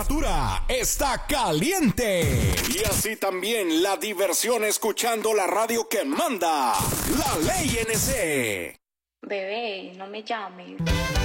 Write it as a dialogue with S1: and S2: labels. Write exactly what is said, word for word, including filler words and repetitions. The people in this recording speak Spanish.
S1: Está caliente. Y así también la diversión escuchando la radio que manda, La Ley N C.
S2: Bebé, no me llames.